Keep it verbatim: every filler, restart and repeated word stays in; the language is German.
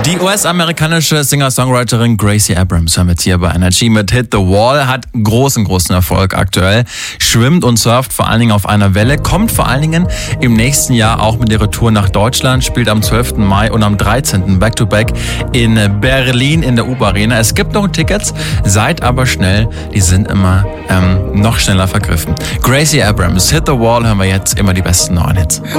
Die U S-amerikanische Singer-Songwriterin Gracie Abrams hören wir jetzt hier bei Energy mit Hit the Wall, hat großen, großen Erfolg aktuell, schwimmt und surft vor allen Dingen auf einer Welle, kommt vor allen Dingen im nächsten Jahr auch mit ihrer Tour nach Deutschland, spielt am zwölften Mai und am dreizehnten Back-to-Back in Berlin in der U-Bahn-Arena. Es gibt noch Tickets, seid aber schnell, die sind immer ähm, noch schneller vergriffen. Gracie Abrams, Hit the Wall, hören wir jetzt immer die besten neuen Hits.